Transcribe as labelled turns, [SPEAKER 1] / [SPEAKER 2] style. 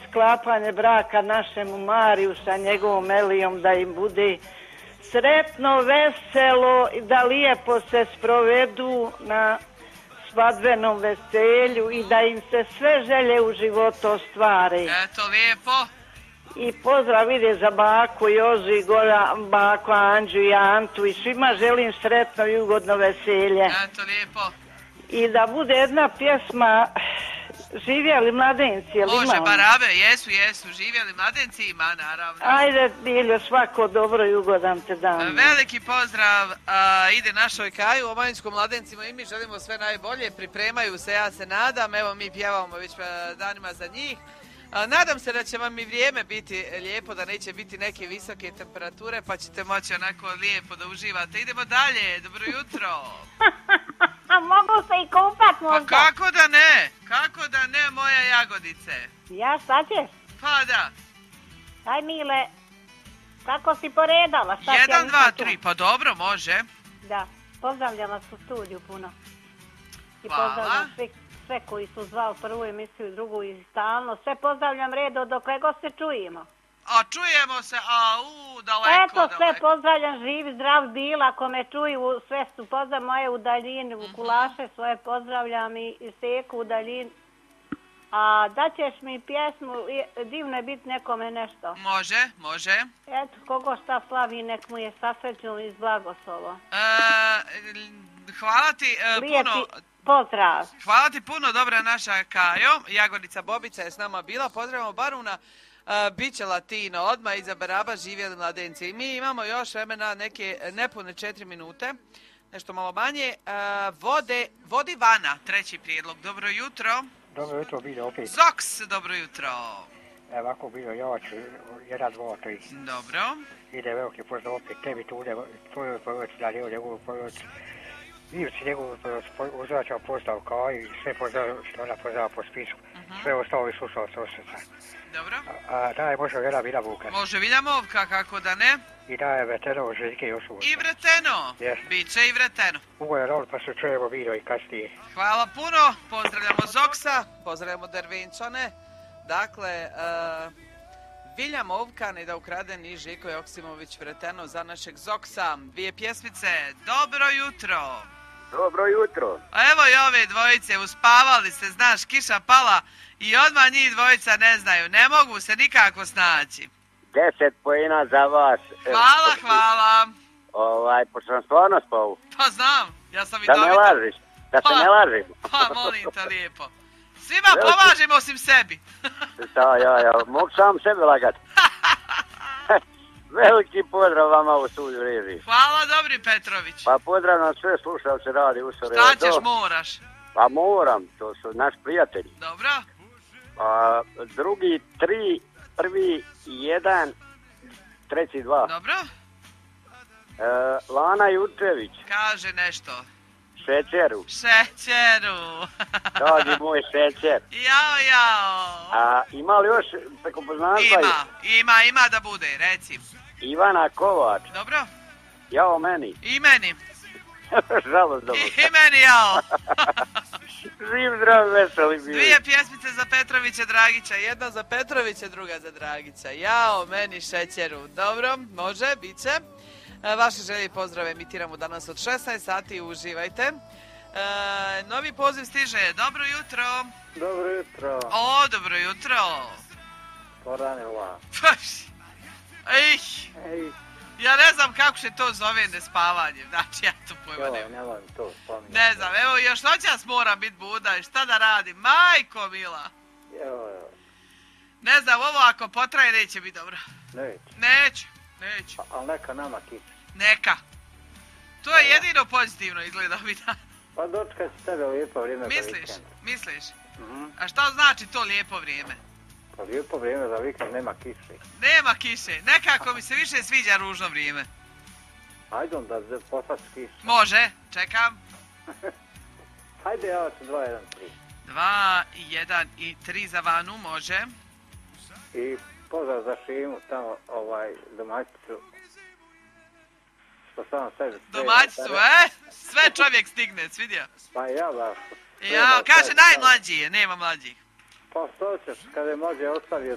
[SPEAKER 1] sklapanje braka našemu Mariju sa njegovom Elijom, da im bude sretno, veselo i da lijepo se sprovedu na svadbenom veselju i da im se sve želje u životu ostvare.
[SPEAKER 2] Eto, lijepo.
[SPEAKER 1] I pozdrav ide za baku Jozu i baku Anđu i Antu i svima želim sretno i ugodno veselje.
[SPEAKER 2] Eto, lijepo.
[SPEAKER 1] I da bude jedna pjesma Živjeli mladenci, jel ima?
[SPEAKER 2] Može, Barabe, jesu, Živjeli mladenci ima, naravno.
[SPEAKER 1] Ajde, Diljo, svako dobro i ugodan te dan.
[SPEAKER 2] Veliki pozdrav ide našoj Kaju, Omladinskom mladencima i mi želimo sve najbolje, pripremaju se, ja se nadam, evo mi pjevamo već danima za njih. Nadam se da će vam i vrijeme biti lijepo, da neće biti neke visoke temperature, pa ćete moći onako lijepo da uživate. Idemo dalje, dobro jutro.
[SPEAKER 3] Mogu se i kupat možda.
[SPEAKER 2] Pa kako da ne, moja Jagodice.
[SPEAKER 3] Ja, šta ćeš?
[SPEAKER 2] Pa da.
[SPEAKER 3] Aj Mile, kako si poredala?
[SPEAKER 2] 1, 2, 3, pa dobro, može.
[SPEAKER 3] Da, pozdravljam vas u studiju puno. I
[SPEAKER 2] hvala.
[SPEAKER 3] Pozdravljam sve koji su zvali prvu emisiju i drugu i stalno. Sve pozdravljam redo dokle god se čujemo.
[SPEAKER 2] A čujemo se, daleko.
[SPEAKER 3] Eto, sve pozdravljam, živi, zdrav bila, ako me čuju, sve su pozdrav moje u daljini, u Kulaše svoje pozdravljam i Seku u daljini. A daćeš mi pjesmu, divno je biti nekome nešto.
[SPEAKER 2] Može.
[SPEAKER 3] Eto, kogo šta slavi, nek mu je sa srećom iz blagoslovo.
[SPEAKER 2] Hvala ti puno.
[SPEAKER 3] Pozdrav.
[SPEAKER 2] Hvala ti puno, dobra naša Kajo. Jagodica Bobica je s nama bila. Pozdravimo Baruna. Biće Latino, odmah iza Baraba Živjeli mladenci. I mi imamo još vremena neke nepune 4 minute, nešto malo manje. Vodi Vana, treći prijedlog. Dobro jutro.
[SPEAKER 4] Dobro jutro, bilo opet.
[SPEAKER 2] Zoks, dobro jutro.
[SPEAKER 4] Ovako bilo, ja ću 1, 2, 3.
[SPEAKER 2] Dobro.
[SPEAKER 4] Ide veliki pozdrav opet tebi, tvojoj porodici, dalje u njegovu porodici. Ivci njegovu porodici, uzvraćam pozdrav kao i sve pozdrav što ona pozdrava po spisu. Sve ostalo i slušalce osjeća.
[SPEAKER 2] Dobro.
[SPEAKER 4] Daj, može jedna Vilja Vuka.
[SPEAKER 2] Može Vilja Movka, kako da ne.
[SPEAKER 4] I daj Vreteno, Željke i Josu.
[SPEAKER 2] I Vreteno. Biće i Vreteno.
[SPEAKER 4] Ugoje rol, pa se čujemo video i kasnije.
[SPEAKER 2] Hvala puno, pozdravljamo Zoksa, pozdravljamo Dervinčane. Dakle, Vilja Movka, ne da ukraden i Žiko Joksimović Vreteno za našeg Zoksa. 2 pjesmice, dobro jutro.
[SPEAKER 5] Dobro jutro.
[SPEAKER 2] Evo i ove dvojice, uspavali se, znaš, kiša pala i odmah njih dvojica ne znaju, ne mogu se nikako snaći.
[SPEAKER 5] 10 poena za vas.
[SPEAKER 2] Hvala.
[SPEAKER 5] Pošto sam stvarno spao.
[SPEAKER 2] Pa znam, ja sam i
[SPEAKER 5] da ne lažiš, da se ne lažim.
[SPEAKER 2] Pa molim te lijepo. Svima pomažemo osim sebi.
[SPEAKER 5] Ja, mogu sam sebi lagati. Veliki pozdrav vama u studiju režiji.
[SPEAKER 2] Hvala, Dobri Petrović.
[SPEAKER 5] Pa pozdravljam sve slušalce radi Usore.
[SPEAKER 2] Šta ćeš, moraš?
[SPEAKER 5] Pa moram, to su naši prijatelji.
[SPEAKER 2] Dobro.
[SPEAKER 5] Drugi 3, prvi 1, treći 2.
[SPEAKER 2] Dobro.
[SPEAKER 5] Lana Jutrević.
[SPEAKER 2] Kaže nešto.
[SPEAKER 5] Šećeru. Dođi moj šećer.
[SPEAKER 2] Jao.
[SPEAKER 5] Ima li još preko poznanstva?
[SPEAKER 2] Ima da bude, reci.
[SPEAKER 5] Ivana Kovač.
[SPEAKER 2] Dobro.
[SPEAKER 5] Jao meni.
[SPEAKER 2] I meni.
[SPEAKER 5] Žalost dobro.
[SPEAKER 2] I meni jao.
[SPEAKER 5] Živ, zdrav, veseli bili.
[SPEAKER 2] 2 pjesmice za Petrovića Dragića, jedna za Petrovića, druga za Dragića. Jao meni šećeru. Dobro, može, bit će. Vaše želje i pozdrave emitiramo danas od 16 sati, uživajte. Novi poziv stiže, dobro jutro.
[SPEAKER 4] Dobro jutro.
[SPEAKER 2] Dobro jutro.
[SPEAKER 4] Poranila.
[SPEAKER 2] Ja ne znam kako se to zove nespavanje, znači ja to pojma ne znam, evo još noćas moram biti buda i šta da radim, majko mila. Ne znam, ovo ako potraje neće biti dobro. Neće.
[SPEAKER 4] Ali neka nama kiša.
[SPEAKER 2] Neka. To je jedino pozitivno izgleda ovih dana.
[SPEAKER 4] Pa dočka će tebe lijepo vrijeme za vikend.
[SPEAKER 2] Misliš? A šta znači to lijepo vrijeme?
[SPEAKER 4] Pa lijepo vrijeme za vikend nema kiše.
[SPEAKER 2] Nema kiše. Nekako mi se više sviđa ružno vrijeme.
[SPEAKER 4] Ajde onda poslaš kišu.
[SPEAKER 2] Može, čekam.
[SPEAKER 4] Hajde, ja ću 2, 1, 3.
[SPEAKER 2] 2, 1 i 3 za Vanu, može.
[SPEAKER 4] I pozdrav za Šimu, tamo domaćicu. Što sam sebi...
[SPEAKER 2] Domaćicu, Sve čovjek stigne, svidio?
[SPEAKER 4] Pa ja baš.
[SPEAKER 2] Kaže najmlađi je, nema mlađih.
[SPEAKER 4] Pa što ćeš, kada je mlađe ostavio